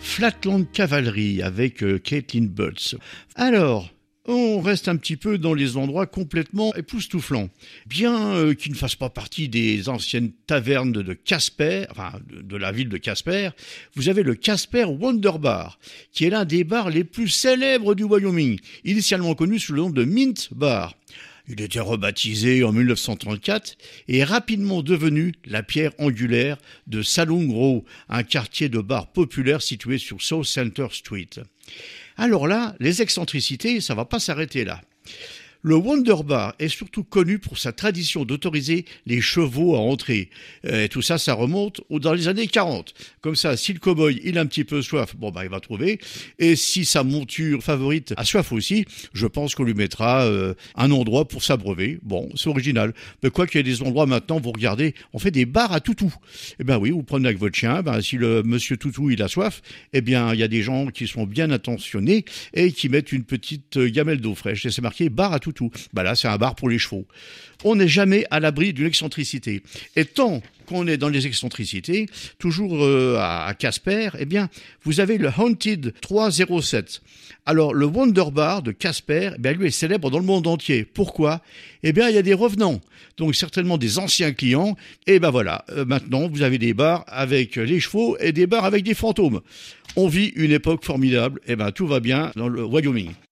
Flatland Cavalry avec Caitlin Butts. Alors, on reste un petit peu dans les endroits complètement époustouflants. Bien qu'ils ne fassent pas partie des anciennes tavernes de Casper, enfin de la ville de Casper, vous avez le Casper Wonder Bar, qui est l'un des bars les plus célèbres du Wyoming, initialement connu sous le nom de Mint Bar. Il était rebaptisé en 1934 et est rapidement devenu la pierre angulaire de Salung Row, un quartier de bar populaire situé sur South Center Street. Alors là, les excentricités, ça va pas s'arrêter là. Le Wonder Bar est surtout connu pour sa tradition d'autoriser les chevaux à entrer. Et tout ça, ça remonte dans les années 40. Comme ça, si le cow-boy il a un petit peu soif, il va trouver. Et si sa monture favorite a soif aussi, je pense qu'on lui mettra un endroit pour s'abreuver. Bon, c'est original. Mais quoi qu'il y ait des endroits maintenant, vous regardez, on fait des bars à toutou. Eh ben oui, vous prenez avec votre chien, si le monsieur toutou il a soif, eh bien il y a des gens qui sont bien intentionnés et qui mettent une petite gamelle d'eau fraîche. Et c'est marqué bar à toutou. Là, c'est un bar pour les chevaux. On n'est jamais à l'abri d'une excentricité. Et tant qu'on est dans les excentricités, toujours à Casper, eh bien, vous avez le Haunted 307. Alors, le Wonder Bar de Casper, lui est célèbre dans le monde entier. Pourquoi ? Eh bien, il y a des revenants, donc certainement des anciens clients. Et maintenant, vous avez des bars avec les chevaux et des bars avec des fantômes. On vit une époque formidable. Tout va bien dans le Wyoming.